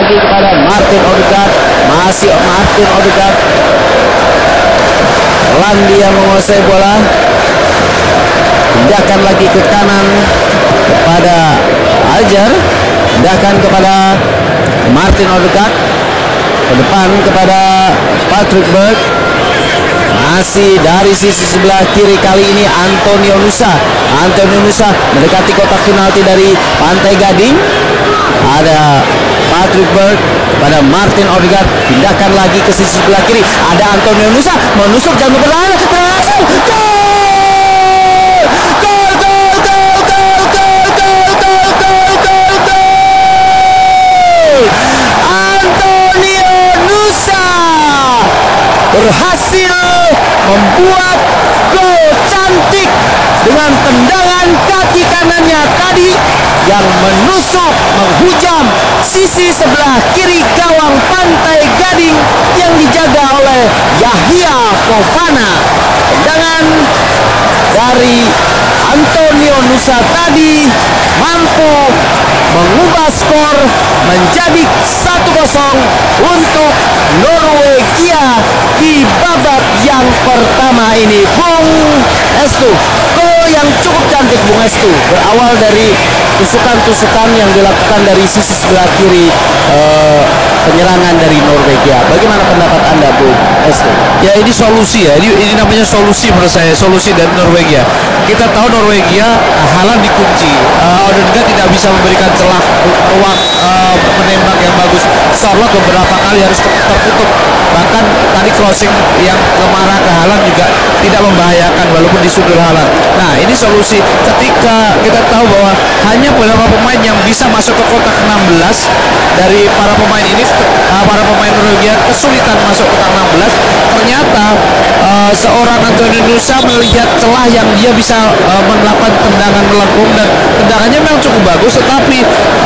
lagi kepada Martin Odegaard. Masih Martin Odegaard. Pelan dia menguasai bola. Pindahkan lagi ke kanan kepada Ajar. Pindahkan kepada Martin Odegaard. Ke depan kepada Patrick Berg. Masih dari sisi sebelah kiri, kali ini Antonio Nusa. Antonio Nusa mendekati kotak penalti dari Pantai Gading. Ada Patrick Berg pada Martin Odegaard. Pindahkan lagi ke sisi sebelah kiri. Ada Antonio Nusa menusuk jangkau berlalu. Berhasil. Antonio Nusa berhasil membuat gol cantik dengan tendangan kaki kanannya tadi yang menusuk menghujam sisi sebelah kiri gawang Pantai Gading yang dijaga oleh Yahya Fofana. Tendangan dari Antonio Nusa tadi mampu mengubah skor menjadi 1-0 untuk Norwegia di babak yang pertama ini. Bung Estu, gol yang cukup cantik Bung Estu, berawal dari tusukan-tusukan yang dilakukan dari sisi sebelah kiri penyerangan dari Norwegia. Bagaimana pendapat Anda Bung Estu? Ya, ini solusi ya, ini namanya solusi menurut saya, solusi dari Norwegia. Kita tahu Norwegia Haaland dikunci, Odegaard tidak bisa memberikan celah ruang menembak yang bagus. Sorloth beberapa kali harus tertutup, bahkan tadi crossing yang kemarah ke Haaland juga tidak membahayakan walaupun disundul Haaland. Nah, ini solusi ketika kita tahu bahwa hanya beberapa pemain yang bisa masuk ke kotak 16 dari para pemain ini, para pemain Norwegia kesulitan masuk kotak 16. Ternyata seorang Antonio Nusa melihat celah yang dia bisa melakukan tendangan melengkung, dan tendangannya memang cukup bagus, tetapi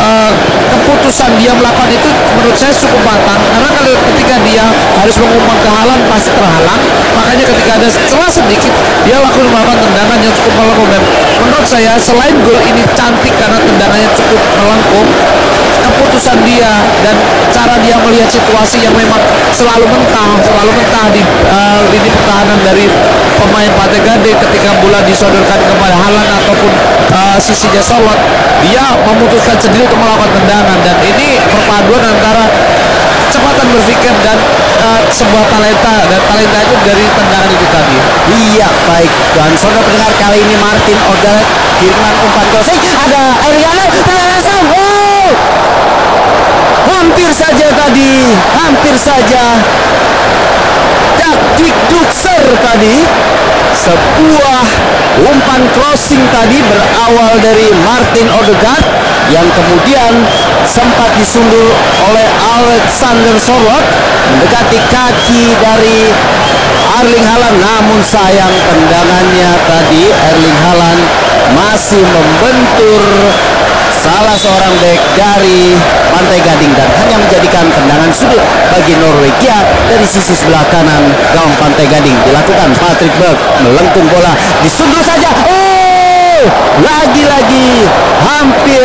keputusan dia melakukan itu menurut saya cukup matang, karena kalau ketika dia harus mengumpan ke Haaland pasti terhalang. Makanya ketika ada celah sedikit dia langsung melakukan tendangan yang cukup melengkung, dan menurut saya selain gol ini cantik karena tendangannya cukup melengkung, keputusan dia dan cara dia melihat situasi yang memang selalu mentah di lini pertahanan dari pemain Pantai Gading ketika bola disodorkan kepada Haaland ataupun sisinya Sorloth, dia memutuskan sendiri untuk melakukan tendangan, dan ini perpaduan antara kecepatan berpikir dan sebuah talenta, dan talenta itu dari tendangan itu tadi. Iya, baik. Dan saudara pendengar, kali ini Martin Odegaard kiriman umpan crossing. Ada Ariana Terasam. Hampir saja tadi, hampir saja Dakdik Dukser tadi. Sebuah umpan crossing tadi berawal dari Martin Odegaard yang kemudian sempat disundul oleh Alexander Sorloth mendekati kaki dari Erling Haaland, namun sayang tendangannya tadi Erling Haaland masih membentur salah seorang bek dari Pantai Gading dan hanya menjadikan tendangan sudut bagi Norwegia dari sisi sebelah kanan gawang Pantai Gading. Dilakukan Patrick Berg, melengkung bola, disundul saja. Lagi-lagi hampir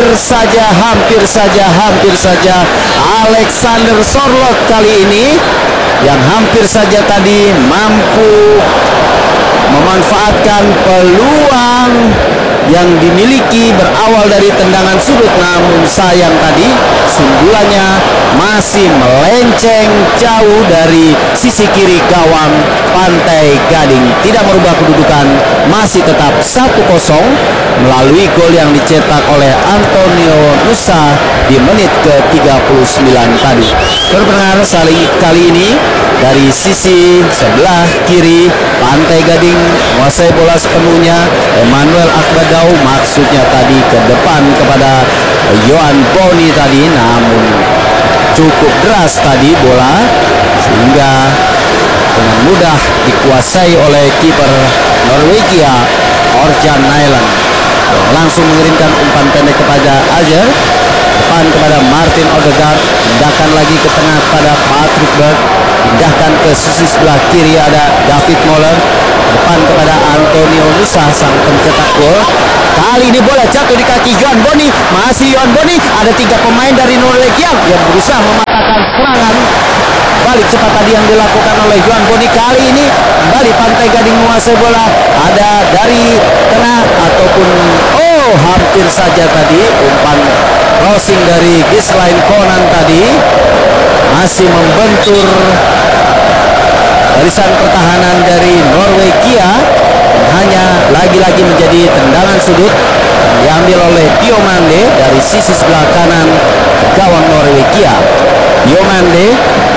saja Alexander Sorloth kali ini yang hampir saja tadi mampu memanfaatkan peluang yang dimiliki berawal dari tendangan sudut, namun sayang tadi sundulannya masih melenceng jauh dari sisi kiri gawang Pantai Gading. Tidak merubah kedudukan, masih tetap 1-0 melalui gol yang dicetak oleh Antonio Nusa di menit ke-39 tadi. Berpengaruh kali ini dari sisi sebelah kiri Pantai Gading menguasai bola sepenuhnya. Emmanuel Akbadau maksudnya tadi ke depan kepada Yohan Boni tadi, namun cukup deras tadi bola sehingga dengan mudah dikuasai oleh kiper Norwegia Orjan Nyland. Langsung mengirimkan umpan pendek kepada Ajar, depan kepada Martin Odegaard, pindahkan lagi ke tengah pada Patrick Berg, pindahkan ke sisi sebelah kiri ada David Moller, depan kepada Antonio Nusa sang pencetak gol. Kali ini bola jatuh di kaki Yohan Boni, masih Yohan Boni. Ada 3 pemain dari Norwegia yang berusaha serangan balik cepat tadi yang dilakukan oleh Juan Boni. Kali ini kembali Pantai Gading menguasai bola, ada dari tengah ataupun hampir saja tadi umpan crossing dari Gislain Konan tadi masih membentur barisan pertahanan dari Norwegia. Hanya lagi-lagi menjadi tendangan sudut yang diambil oleh Diomande dari sisi sebelah kanan gawang Norwegia. Diomande,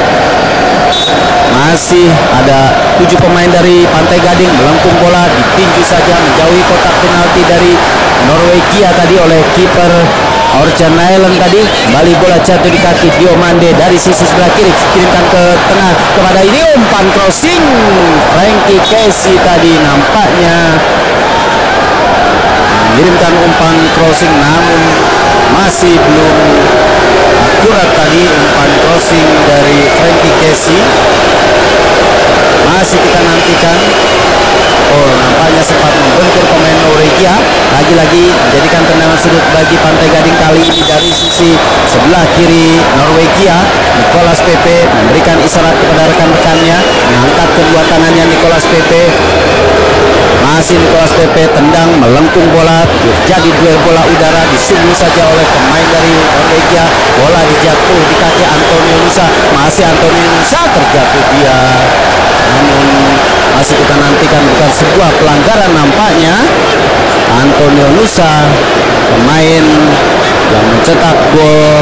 masih ada 7 pemain dari Pantai Gading melengkung bola, ditinju saja menjauhi kotak penalti dari Norwegia tadi oleh kiper Orjan Nailen tadi. Kembali bola jatuh di kaki Diomande dari sisi sebelah kiri, kirimkan ke tengah kepada ini umpan crossing Frankie Casey tadi nampaknya mengirimkan umpan crossing, namun masih belum akurat tadi umpan crossing dari Frankie Casey. Masih kita nantikan. Nampaknya sempat membentur pemain Norwegia. Lagi-lagi menjadikan tendangan sudut bagi Pantai Gading, kali ini dari sisi sebelah kiri Norwegia. Nicolas Pepe memberikan isyarat kepada rekan-rekannya, mengangkat kedua tangannya Nicolas Pepe. Masih Nicolas Pepe tendang melengkung bola, terjadi duel bola udara, disungguh saja oleh pemain dari Norwegia. Bola dijatuh di kaki Antonio Nusa. Masih Antonio Nusa terjatuh dia, namun masih kita nantikan bukan sebuah pelanggaran nampaknya. Antonio Nusa, pemain yang mencetak gol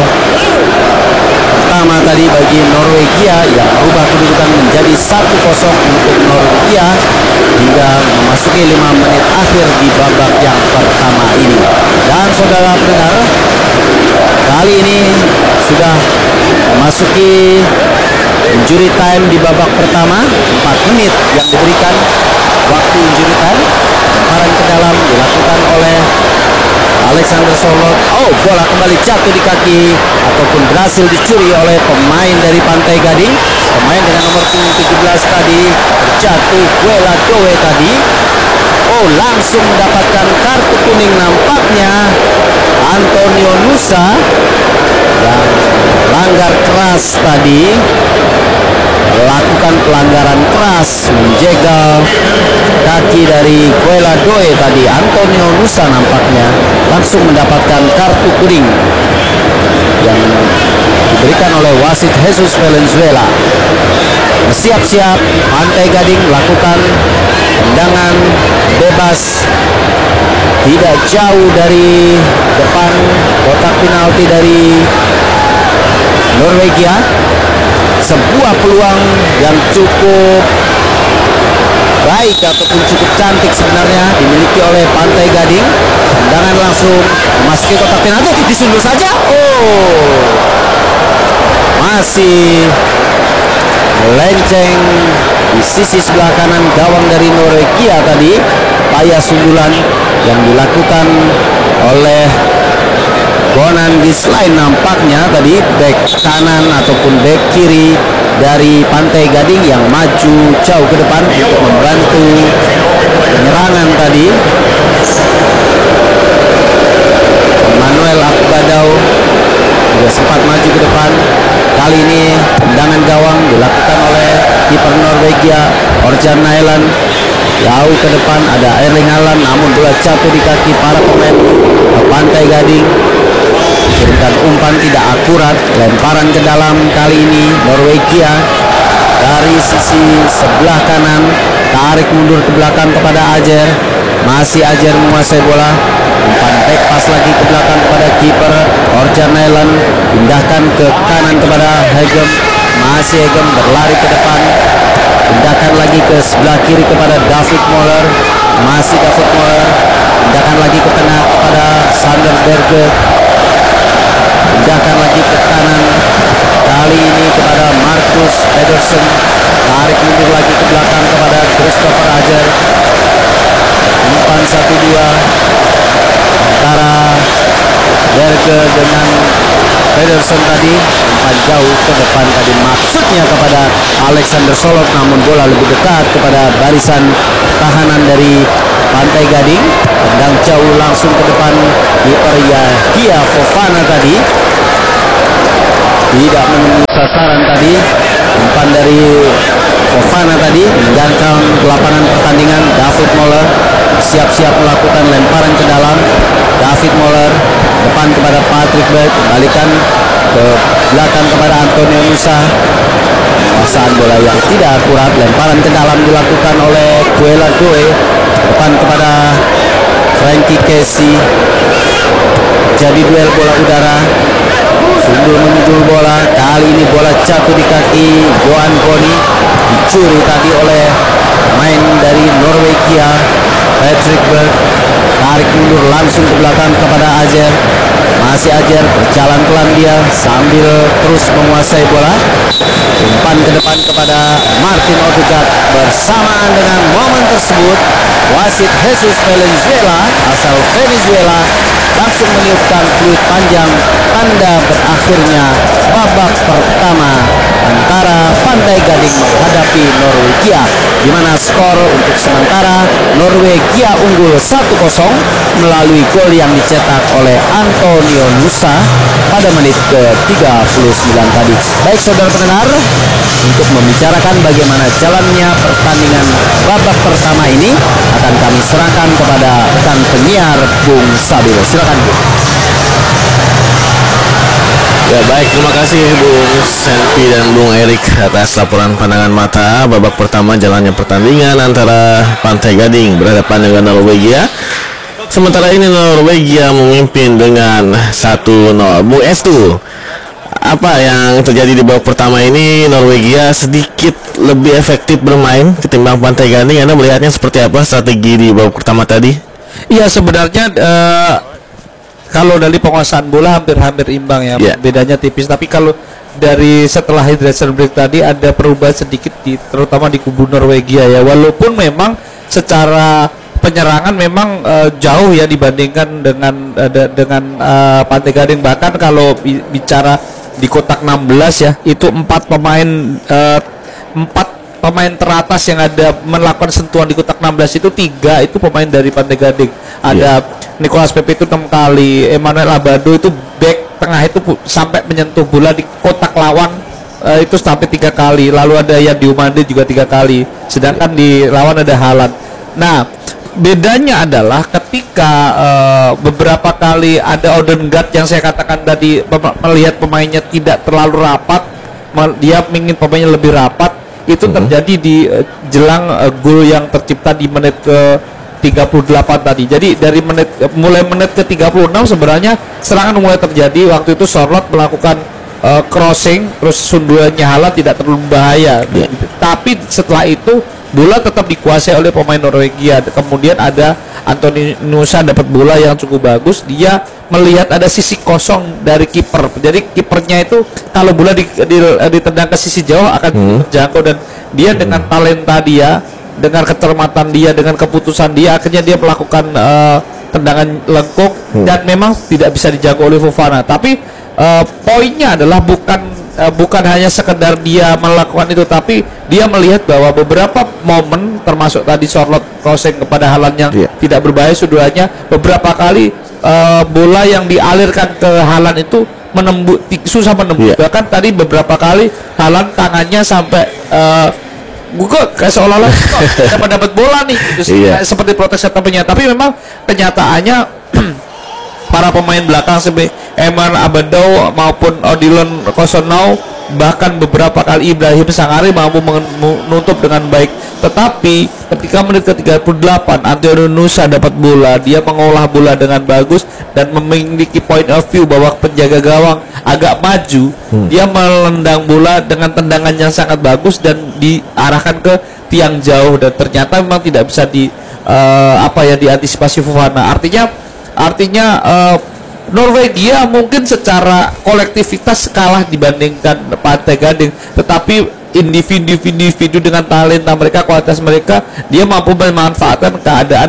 pertama tadi bagi Norwegia, yang merubah kedudukan menjadi 1-0 untuk Norwegia hingga memasuki 5 menit akhir di babak yang pertama ini. Dan saudara pendengar, kali ini sudah memasuki injury time di babak pertama. 4 menit yang diberikan waktu injury time. Lemparan ke dalam dilakukan oleh Alexander Sorloth. Bola kembali jatuh di kaki ataupun berhasil dicuri oleh pemain dari Pantai Gading. Pemain dengan nomor punggung 17 tadi terjatuh, Guela Doe tadi. Langsung mendapatkan kartu kuning nampaknya Antonio Nusa yang langgar keras tadi, melakukan pelanggaran keras, menjegal kaki dari Guela Doe tadi. Antonio Nusa nampaknya langsung mendapatkan kartu kuning yang diberikan oleh wasit Jesus Valenzuela. Bersiap-siap Pantai Gading melakukan tendangan bebas tidak jauh dari depan kotak penalti dari Norwegia. Sebuah peluang yang cukup baik ataupun cukup cantik sebenarnya dimiliki oleh Pantai Gading. Tendangan langsung memasuki kotak penalti, disundur saja. Masih melenceng di sisi sebelah kanan gawang dari Norwegia tadi. Upaya sundulan yang dilakukan oleh Konan Gislain nampaknya tadi, back kanan ataupun back kiri dari Pantai Gading yang maju jauh ke depan untuk membantu penyerangan tadi. Manuel Akbadau juga sempat maju ke depan. Kali ini tendangan gawang dilakukan oleh kiper Norwegia Orjan Nailen. Jauh ke depan ada Erling Haaland, namun bola jatuh di kaki para pemain Pantai Gading. Kirimkan umpan tidak akurat, lemparan ke dalam kali ini Norwegia dari sisi sebelah kanan, tarik mundur ke belakang kepada Ajer. Masih Ajer menguasai bola, umpan back pass lagi ke belakang kepada kiper Orjan Nailen, pindahkan ke kanan kepada Hegem. Masih Hegem berlari ke depan, pindahkan lagi ke sebelah kiri kepada David Moller. Masih David Moller, pindahkan lagi ke tengah kepada Sander Berge, pindahkan lagi ke kanan kali ini kepada Marcus Pedersen, tarik mundur lagi ke belakang kepada Christopher Ajer. Umpan 1-2 antara Berge dengan Pedersen tadi, umpan jauh ke depan tadi maksudnya kepada Alexander Sorloth, namun bola lebih dekat kepada barisan tahanan dari Pantai Gading. Tendang jauh langsung ke depan kiper Yahya Fofana tadi tidak menemukan putaran tadi. Umpan dari Fofana tadi meninggalkan lapangan pertandingan. David Moller siap-siap melakukan lemparan ke dalam. David Moller depan kepada Patrick Berg, balikan ke belakang kepada Antonio Nusa. Penguasaan bola yang tidak akurat, lemparan ke dalam dilakukan oleh Puela Doe, depan kepada Frankie Casey. Jadi duel bola udara, sundul menyundul bola. Kali ini bola jatuh di kaki Johan Boni, dicuri tadi oleh main dari Norwegia Patrick Berg. Tarik mundur langsung ke belakang kepada Ajer. Masih Ajer, berjalan pelan dia sambil terus menguasai bola. Umpan ke depan kepada Martin Odegaard. Bersamaan dengan momen tersebut, wasit Jesus Valenzuela asal Venezuela langsung meniupkan fluit panjang tanda berakhirnya babak pertama antara Pantai Gading menghadapi Norwegia, di mana skor untuk sementara Norwegia unggul 1-0 melalui gol yang dicetak oleh Antonio Nusa pada menit ke-39 tadi. Baik saudara pendengar, untuk membicarakan bagaimana jalannya pertandingan babak pertama ini akan kami serahkan kepada rekan penyiar Bung Sabil. Silakan Bung. Ya baik, terima kasih Bung Senpi dan Bung Erik atas laporan pandangan mata babak pertama jalannya pertandingan antara Pantai Gading berhadapan dengan Norwegia. Sementara ini Norwegia memimpin dengan 1-0. Bung Estu, apa yang terjadi di babak pertama ini? Norwegia sedikit lebih efektif bermain ketimbang Pantai Gading. Anda melihatnya seperti apa strategi di babak pertama tadi? Iya, sebenarnya kalau dari penguasaan bola hampir-hampir imbang ya, bedanya tipis. Tapi kalau dari setelah hydration break tadi ada perubahan sedikit terutama di kubu Norwegia ya. Walaupun memang secara penyerangan memang jauh ya dibandingkan dengan Pantai Gading. Bahkan kalau bicara di kotak 16 ya, itu 4 pemain teratas yang ada melakukan sentuhan di kotak 16 itu 3 itu pemain dari Pantai Gading. Ada Nicolas Pepe itu 6 kali, Emmanuel Abado itu back tengah itu sampai menyentuh bola di kotak lawan itu sampai 3 kali. Lalu ada Yadi Umande juga 3 kali. Sedangkan di lawan ada Haaland. Nah, bedanya adalah ketika beberapa kali ada Odegaard yang saya katakan tadi melihat pemainnya tidak terlalu rapat, dia ingin pemainnya lebih rapat. Itu terjadi di jelang gol yang tercipta di menit ke 38 tadi. Jadi dari mulai menit ke 36 sebenarnya serangan mulai terjadi. Waktu itu Sorloth melakukan crossing, terus sundulannya Haaland tidak terlalu bahaya. Tapi setelah itu bola tetap dikuasai oleh pemain Norwegia. Kemudian ada Anthony Nusa dapat bola yang cukup bagus. Dia melihat ada sisi kosong dari kiper. Jadi kipernya itu kalau bola ditendang ke sisi jauh akan terjangkau, dan dia dengan talenta dia, dengan kecermatan dia, dengan keputusan dia, akhirnya dia melakukan tendangan lengkung dan memang tidak bisa dijangkau oleh Fofana. Tapi poinnya adalah bukan hanya sekedar dia melakukan itu, tapi dia melihat bahwa beberapa momen termasuk tadi Sorloth crossing kepada Haaland yang tidak berbahaya sundulannya, beberapa kali bola yang dialirkan ke Haaland itu susah menembus. Bahkan tadi beberapa kali Haaland tangannya sampai seolah-olah dapat bola nih seperti protes temannya. Tapi memang kenyataannya para pemain belakang seperti Eman Abadou maupun Odilon Kosonau, bahkan beberapa kali Ibrahim Sangare mampu menutup dengan baik. Tetapi ketika menit ke-38 Antonio Nusa dapat bola, dia mengolah bola dengan bagus dan memiliki point of view bahwa penjaga gawang agak maju. Dia melendang bola dengan tendangan yang sangat bagus dan diarahkan ke tiang jauh, dan ternyata memang tidak bisa diantisipasi Fofana. Artinya Norwegia mungkin secara kolektivitas kalah dibandingkan Pantai Gading, tetapi individu dengan talenta mereka, kualitas mereka, dia mampu memanfaatkan keadaan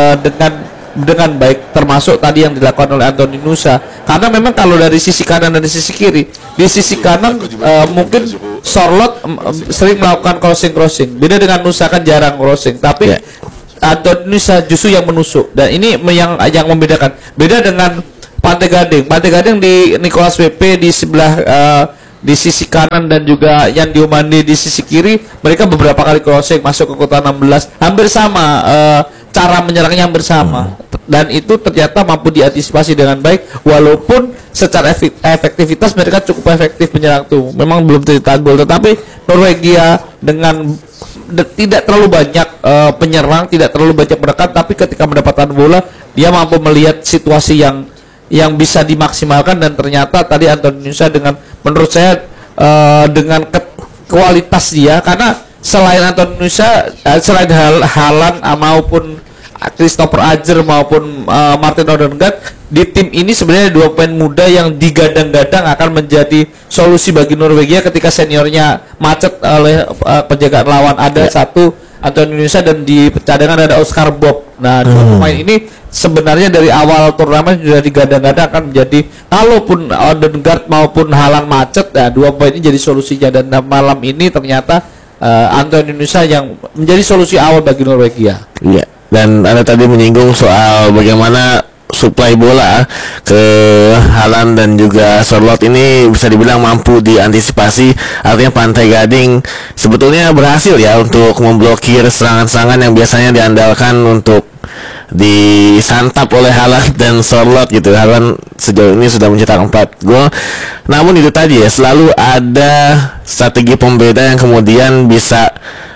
dengan baik, termasuk tadi yang dilakukan oleh Anthony Nusa. Karena memang kalau dari sisi kanan dan sisi kiri, di sisi kanan mungkin Sorloth sering melakukan crossing, beda dengan Nusa kan jarang crossing, tapi Anthony Nusa justru yang menusuk, dan ini yang membedakan. Beda dengan Pantai Gading di Nicolas Pepe di sebelah di sisi kanan dan juga Yan Diomande di sisi kiri, mereka beberapa kali crossing masuk ke kotak 16, hampir sama cara menyerangnya hampir sama. Dan itu ternyata mampu diantisipasi dengan baik, walaupun secara efektivitas mereka cukup efektif menyerang tuh. Memang belum tercetak gol, tetapi Norwegia dengan tidak terlalu banyak penyerang, tidak terlalu banyak mendekat, tapi ketika mendapatkan bola dia mampu melihat situasi yang bisa dimaksimalkan. Dan ternyata tadi Anthony Nusa dengan menurut saya dengan kualitas dia, karena selain Anthony Nusa, selain Haaland maupun Christopher Ajer maupun Martin Odegaard, di tim ini sebenarnya dua pemain muda yang digadang-gadang akan menjadi solusi bagi Norwegia ketika seniornya macet oleh penjagaan lawan. Ada satu Anthony Nusa dan di cadangan ada Oscar Bob. Nah, dua pemain ini sebenarnya dari awal turnamen sudah digadang-gadang akan menjadi, kalaupun Odegaard maupun Haaland macet, ya dua pemain ini jadi solusinya. Dan malam ini ternyata Anthony Nusa yang menjadi solusi awal bagi Norwegia. Iya. Dan Anda tadi menyinggung soal bagaimana suplai bola ke Haaland dan juga Sorloth ini bisa dibilang mampu diantisipasi. Artinya Pantai Gading sebetulnya berhasil ya untuk memblokir serangan-serangan yang biasanya diandalkan untuk disantap oleh Haaland dan Sorloth gitu. Haaland sejauh ini sudah mencetak 4 gol. Namun itu tadi ya, selalu ada strategi pembeda yang kemudian bisa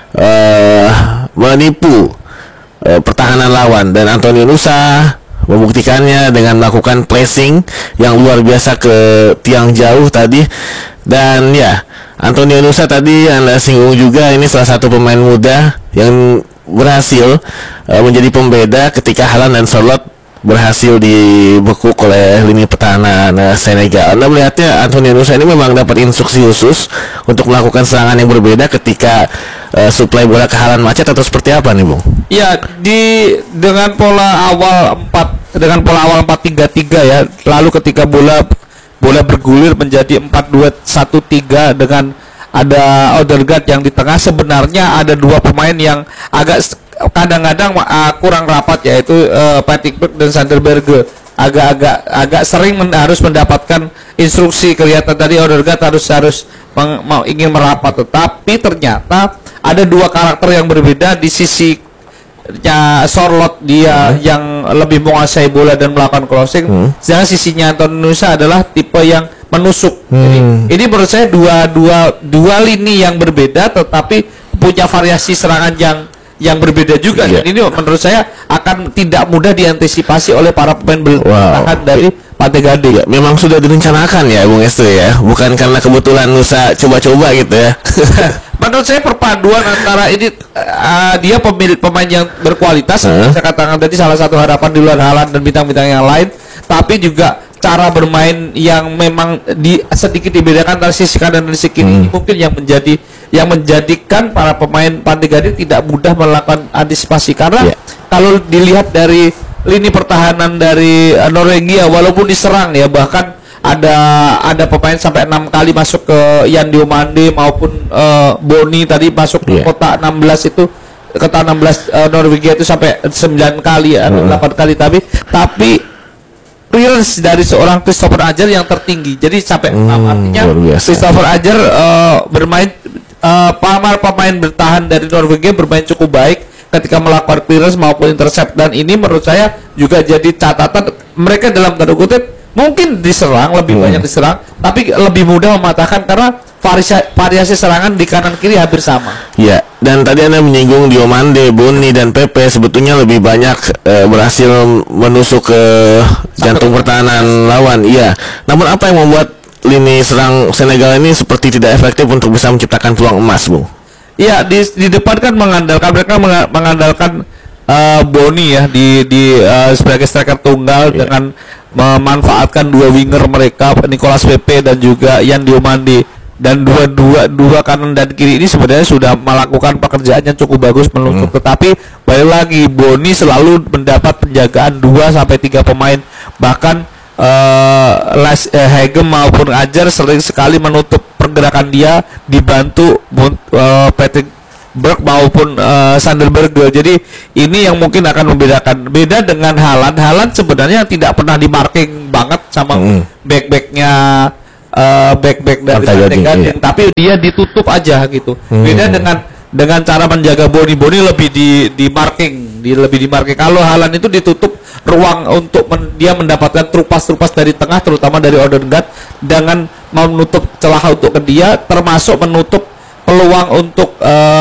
menipu pertahanan lawan, dan Anthony Nusa membuktikannya dengan melakukan pressing yang luar biasa ke tiang jauh tadi. Dan ya, Anthony Nusa tadi Anda singgung juga, ini salah satu pemain muda yang berhasil menjadi pembeda ketika Haaland dan Sorloth berhasil dibekuk oleh lini pertahanan Senegal. Anda melihatnya Anthony Nusa ini memang dapat instruksi khusus untuk melakukan serangan yang berbeda ketika suplai bola ke Haaland macet, atau seperti apa nih, Bung? Ya, dengan pola awal 4-3-3 ya. Lalu ketika bola bergulir menjadi 4-2-1-3 dengan ada Odegaard yang di tengah, sebenarnya ada dua pemain yang agak kadang-kadang kurang rapat, yaitu Patrick Berg dan Sander Berge. Agak sering harus mendapatkan instruksi. Kelihatan tadi Odegaard harus ingin merapat, tetapi ternyata ada dua karakter yang berbeda. Di sisi Sorloth dia yang lebih menguasai bola dan melakukan crossing, sedangkan sisinya Anthony Nusa adalah tipe yang menusuk. Jadi, ini menurut saya dua lini yang berbeda, tetapi punya variasi serangan yang berbeda juga. Dan ini menurut saya akan tidak mudah diantisipasi oleh para pemain bertahan dari Pantai Gading. Ya, memang sudah direncanakan ya, Bung Estu ya, bukan karena kebetulan Nusa coba-coba gitu ya. Menurut saya perpaduan antara ini, dia pemain yang berkualitas, saya katakan tadi salah satu harapan di luar Haaland dan bintang-bintang yang lain, tapi juga cara bermain yang memang sedikit dibedakan antara sisi kanan dan sisi kiri, mungkin yang menjadikan para pemain Pantai Gading tidak mudah melakukan antisipasi. Karena kalau dilihat dari lini pertahanan dari Norwegia, walaupun diserang ya, bahkan ada pemain sampai 6 kali masuk ke Yan Diomande maupun Boni tadi masuk ke kotak 16 itu, kotak 16 Norwegia itu sampai 9 kali ya, 8 kali, tapi clearance dari seorang Christopher Ajer yang tertinggi, jadi sampai 6. Artinya Christopher Ajer bermain pemain bertahan dari Norwegia bermain cukup baik ketika melakukan clearance maupun intercept. Dan ini menurut saya juga jadi catatan, mereka dalam tanda kutip mungkin diserang lebih banyak diserang, tapi lebih mudah mematahkan karena variasi serangan di kanan kiri hampir sama. Ya, dan tadi Anda menyinggung Diomande, Boni dan Pepe sebetulnya lebih banyak berhasil menusuk ke jantung pertahanan lawan. Iya. Namun apa yang membuat lini serang Senegal ini seperti tidak efektif untuk bisa menciptakan peluang emas, Bung? Iya, di depan kan mereka mengandalkan Boni ya sebagai striker tunggal dengan memanfaatkan dua winger mereka, Nicolas Pepe dan juga Yan Diomande. Dan dua kanan dan kiri ini sebenarnya sudah melakukan pekerjaan yang cukup bagus menusuk, tetapi balik lagi Boni selalu mendapat penjagaan 2-3 pemain, bahkan Hegem maupun Ajer sering sekali menutup pergerakan dia, dibantu Patrick Berg maupun Sander Berge. Jadi ini yang mungkin akan membedakan. Beda dengan Haaland sebenarnya tidak pernah di marking banget sama back-backnya back dari Pantai Gading, Pantai Gading, iya. tapi dia ditutup aja gitu. Beda dengan cara menjaga Boni lebih di marking, lebih di marking. Kalau Haaland itu ditutup ruang untuk dia mendapatkan trupas dari tengah, terutama dari Odegaard, dengan menutup celah untuk ke dia, termasuk menutup peluang untuk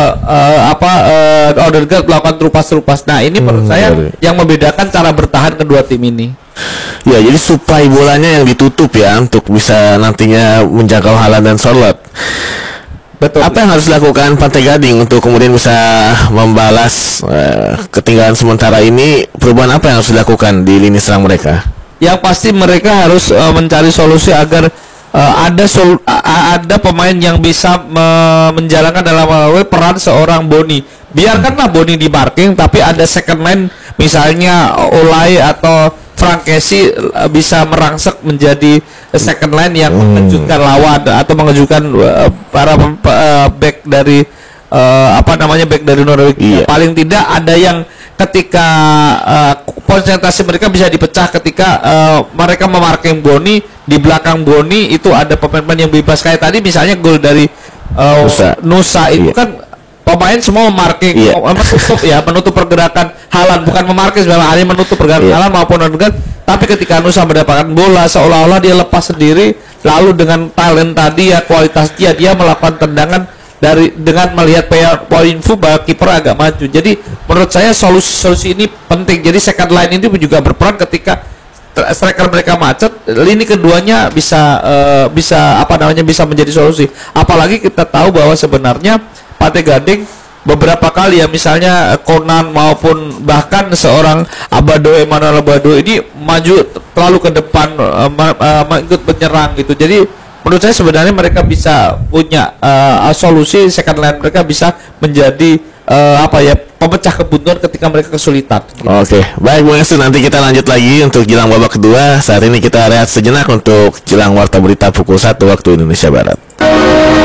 Odegaard melakukan trupas. Nah, ini menurut saya yang membedakan cara bertahan kedua tim ini. Ya, jadi suplai bolanya yang ditutup ya untuk bisa nantinya menjangkau Haaland dan Sorloth. Betul. Apa yang harus dilakukan Pantai Gading untuk kemudian bisa membalas ketinggalan sementara ini? Perubahan apa yang harus dilakukan di lini serang mereka? Yang pasti mereka harus mencari solusi agar ada pemain yang bisa menjalankan dalam peran seorang Boni. Biarkanlah Boni di marking, tapi ada second line, misalnya Olay atau Frankesi bisa merangsek menjadi second line yang mengejutkan lawan atau mengejutkan para back dari back dari Norwegia. Iya. Paling tidak ada yang ketika konsentrasi mereka bisa dipecah ketika mereka memarking Boni, di belakang Boni itu ada pemain-pemain yang bebas, kayak tadi misalnya gol dari Nusa itu kan pemain semua memarking, menutup pergerakan Haaland, bukan memarking sebenarnya, hanya menutup pergerakan Haaland maupun Odegaard. Tapi ketika Nusa mendapatkan bola, seolah-olah dia lepas sendiri, lalu dengan talent tadi ya, kualitas dia melakukan tendangan dengan melihat poin bahwa kiper agak maju. Jadi menurut saya solusi ini penting. Jadi second line ini juga berperan ketika striker mereka macet, lini keduanya bisa menjadi solusi. Apalagi kita tahu bahwa sebenarnya Pantai Gading beberapa kali ya, misalnya Conan maupun bahkan seorang Emmanuel Abado ini maju terlalu ke depan, ikut menyerang gitu. Jadi menurut saya sebenarnya mereka bisa punya solusi, second line mereka bisa menjadi pemecah kebuntuan ketika mereka kesulitan. Oke, baik Bung Estu, nanti kita lanjut lagi untuk jelang babak kedua. Saat ini kita rehat sejenak untuk jelang warta berita pukul 1 waktu Indonesia Barat.